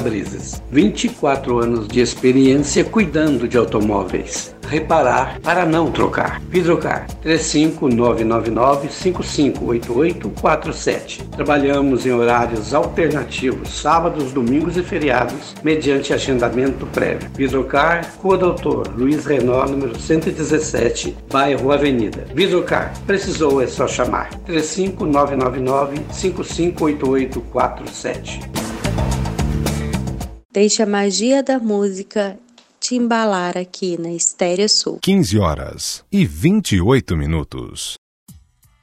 para-brisas. 24 anos de experiência cuidando de automóveis. Reparar para não trocar. Vidrocar 35999-558847. Trabalhamos em horários alternativos, sábados, domingos e feriados, mediante agendamento prévio. Vidrocar, Rua Doutor Luiz Renault, número 117, bairro Avenida. Vidrocar, precisou é só chamar. 35999-558847. Deixe a magia da música te embalar aqui na Estéreo Sul. 15h28.